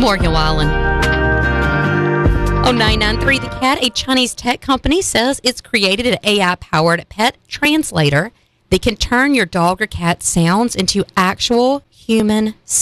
Morgan Wallen. On 993 The Cat, a Chinese tech company says it's created an AI-powered pet translator that can turn your dog or cat sounds into actual human